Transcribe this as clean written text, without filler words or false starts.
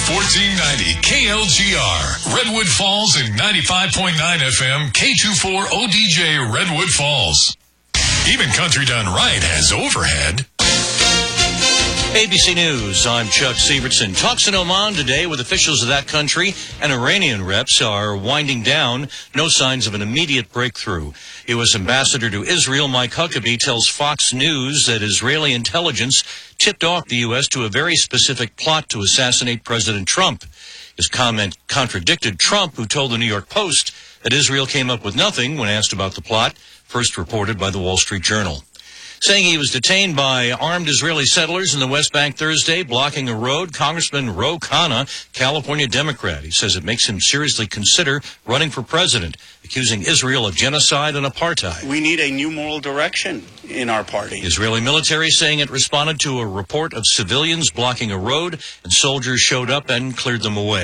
1490 KLGR, Redwood Falls, and 95.9 FM K24 ODJ Redwood Falls. Even Country Done Right has overhead. ABC News, I'm Chuck Sievertson. Talks in Oman today with officials of that country and Iranian reps are winding down. No signs of an immediate breakthrough. U.S. Ambassador to Israel Mike Huckabee tells Fox News that Israeli intelligence tipped off the U.S. to a very specific plot to assassinate President Trump. His comment contradicted Trump, who told the New York Post that Israel came up with nothing when asked about the plot, first reported by the Wall Street Journal. Saying he was detained by armed Israeli settlers in the West Bank Thursday, blocking a road, Congressman Ro Khanna, California Democrat. He says it makes him seriously consider running for president, accusing Israel of genocide and apartheid. We need a new moral direction in our party. Israeli military saying it responded to a report of civilians blocking a road, and soldiers showed up and cleared them away.